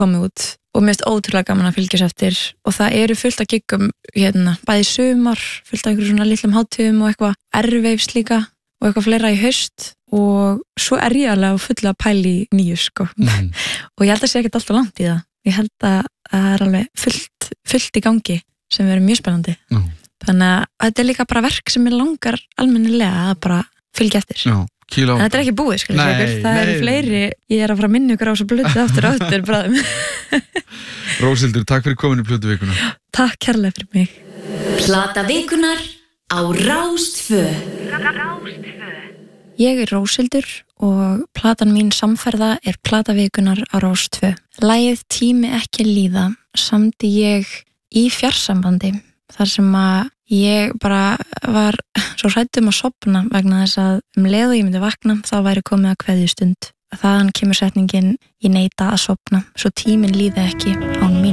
komið út og mér finnst ótrúlega gaman að fylgjast eftir og það eru fullt af giggum bæði sumar, fullt af einhverjum svona litlum hátíðum og eitthvað Airwaves líka og eitthvað fleira í haust og svo ég alveg fulla að pæla í nýju sko og ég held að sé ekkert alltaf langt í það ég held að það alveg fullt í gangi sem verður mjög spennandi þannig að þetta líka bara verk sem langar almennilega að bara fylgja eftir en þetta ekki búið, það eru fleiri ég að fara að minna ykkur á svo blötu aftur bráðum Róshildur, takk fyrir komin í Plötuvikuna Takk kærlega fyrir mig Platavikunar á Rás 2 Ég Róshildur og platan mín Samferða Platavikunar á Rás 2 Lagið Tími ekki líða samdi ég í fjarsambandi þar sem að ég bara var svo hrædd að sofna vegna þess að leið og ég myndi vakna þá væri komið að kveðjustund. Þaðan kemur setningin ég neita að sofna svo tíminn líði ekki án mín.